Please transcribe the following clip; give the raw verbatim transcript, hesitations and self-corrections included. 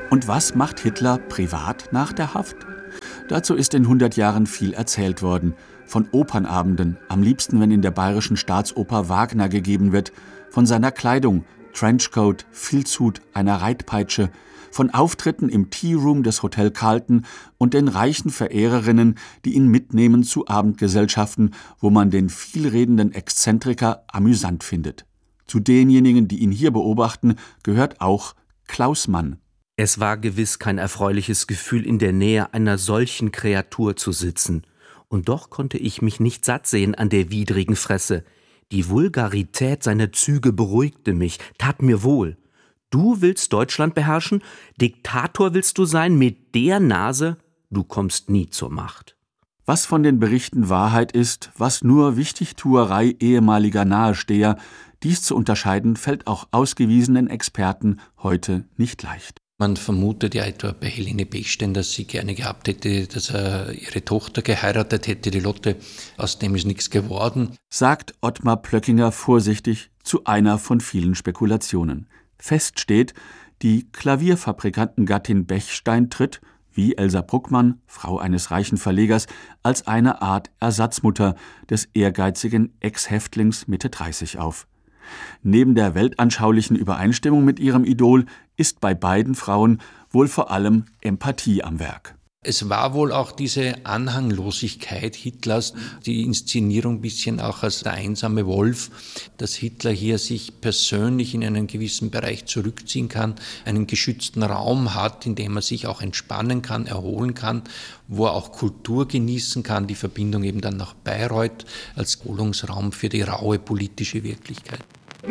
Und was macht Hitler privat nach der Haft? Dazu ist in hundert Jahren viel erzählt worden. Von Opernabenden, am liebsten, wenn in der Bayerischen Staatsoper Wagner gegeben wird, von seiner Kleidung, Trenchcoat, Filzhut, einer Reitpeitsche, von Auftritten im Tea-Room des Hotel Carlton und den reichen Verehrerinnen, die ihn mitnehmen zu Abendgesellschaften, wo man den vielredenden Exzentriker amüsant findet. Zu denjenigen, die ihn hier beobachten, gehört auch Klaus Mann. Es war gewiss kein erfreuliches Gefühl, in der Nähe einer solchen Kreatur zu sitzen. Und doch konnte ich mich nicht satt sehen an der widrigen Fresse. Die Vulgarität seiner Züge beruhigte mich, tat mir wohl. Du willst Deutschland beherrschen? Diktator willst du sein mit der Nase? Du kommst nie zur Macht. Was von den Berichten Wahrheit ist, was nur Wichtigtuerei ehemaliger Nahesteher, dies zu unterscheiden, fällt auch ausgewiesenen Experten heute nicht leicht. Man vermutet ja etwa bei Helene Bechstein, dass sie gerne gehabt hätte, dass er ihre Tochter geheiratet hätte, die Lotte. Aus dem ist nichts geworden. Sagt Ottmar Plöckinger vorsichtig zu einer von vielen Spekulationen. Fest steht, die Klavierfabrikantengattin Bechstein tritt, wie Elsa Bruckmann, Frau eines reichen Verlegers, als eine Art Ersatzmutter des ehrgeizigen Ex-Häftlings Mitte dreißig auf. Neben der weltanschaulichen Übereinstimmung mit ihrem Idol ist bei beiden Frauen wohl vor allem Empathie am Werk. Es war wohl auch diese Anhanglosigkeit Hitlers, die Inszenierung ein bisschen auch als der einsame Wolf, dass Hitler hier sich persönlich in einen gewissen Bereich zurückziehen kann, einen geschützten Raum hat, in dem er sich auch entspannen kann, erholen kann, wo er auch Kultur genießen kann, die Verbindung eben dann nach Bayreuth als Erholungsraum für die raue politische Wirklichkeit.